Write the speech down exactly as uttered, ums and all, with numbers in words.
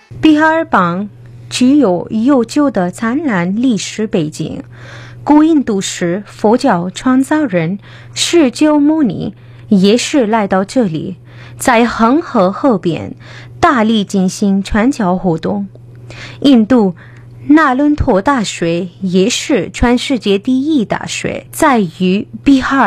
比哈尔邦具有悠久的灿烂历史背景。古印度时佛教创造人释迦牟尼也是来到这里，在恒河河边大力进行传教活动。印度纳伦陀大水也是全世界第一大水，在于比哈